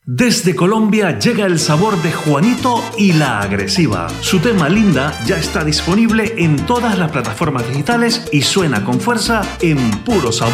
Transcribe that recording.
Desde Colombia llega el sabor de Juanito y la Agresiva. Su tema Linda ya está disponible en todas las plataformas digitales y suena con fuerza en Puro Sabor.